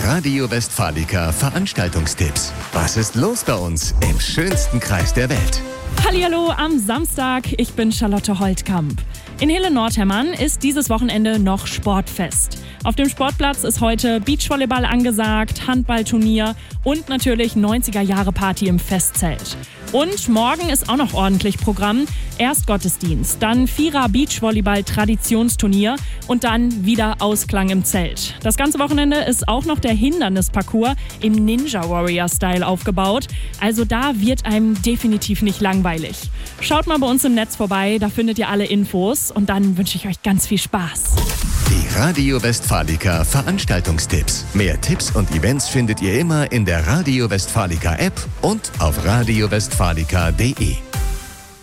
Radio Westfalica Veranstaltungstipps. Was ist los bei uns im schönsten Kreis der Welt? Hallihallo am Samstag, ich bin Charlotte Holtkamp. In Hele-Nordhemmern ist dieses Wochenende noch Sportfest. Auf dem Sportplatz ist heute Beachvolleyball angesagt, Handballturnier und natürlich 90er-Jahre-Party im Festzelt. Und morgen ist auch noch ordentlich Programm. Erst Gottesdienst, dann Vierer Beachvolleyball-Traditionsturnier und dann wieder Ausklang im Zelt. Das ganze Wochenende ist auch noch der Hindernisparcours im Ninja-Warrior-Style aufgebaut. Also da wird einem definitiv nicht langweilig. Schaut mal bei uns im Netz vorbei, da findet ihr alle Infos und dann wünsche ich euch ganz viel Spaß. Die Radio Westfalica Veranstaltungstipps. Mehr Tipps und Events findet ihr immer in der Radio Westfalica App und auf radiowestfalica.de.